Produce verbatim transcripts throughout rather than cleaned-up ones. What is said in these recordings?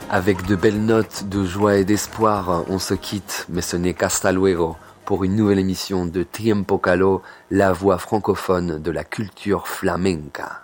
Avec de belles notes de joie et d'espoir, on se quitte, mais ce n'est qu'hasta luego pour une nouvelle émission de Tiempo Caló, la voix francophone de la culture flamenca.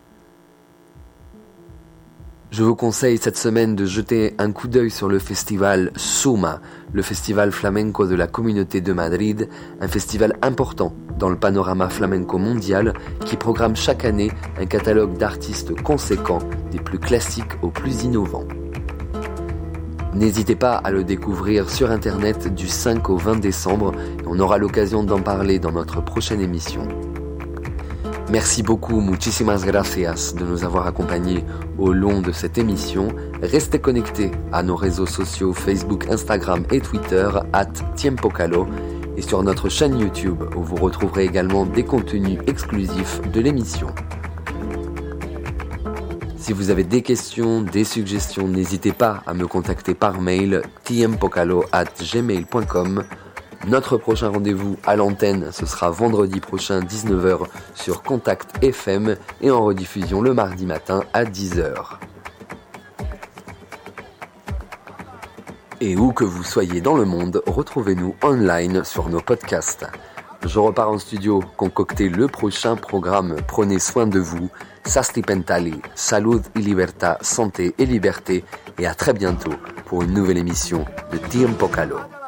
Je vous conseille cette semaine de jeter un coup d'œil sur le festival Suma, le festival flamenco de la Communauté de Madrid, un festival important dans le panorama flamenco mondial qui programme chaque année un catalogue d'artistes conséquents, des plus classiques aux plus innovants. N'hésitez pas à le découvrir sur internet du cinq au vingt décembre et on aura l'occasion d'en parler dans notre prochaine émission. Merci beaucoup, muchísimas gracias de nous avoir accompagnés au long de cette émission. Restez connectés à nos réseaux sociaux Facebook, Instagram et Twitter arobase Tiempo Caló et sur notre chaîne YouTube où vous retrouverez également des contenus exclusifs de l'émission. Si vous avez des questions, des suggestions, n'hésitez pas à me contacter par mail tiempocalo arobase gmail point com. Notre prochain rendez-vous à l'antenne, ce sera vendredi prochain dix-neuf heures sur Contact F M et en rediffusion le mardi matin à dix heures. Et où que vous soyez dans le monde, retrouvez-nous online sur nos podcasts. Je repars en studio concocter le prochain programme. Prenez soin de vous. Sasti Pentali, Salud y Libertad, Santé et Liberté. Et à très bientôt pour une nouvelle émission de Tiempo Caló.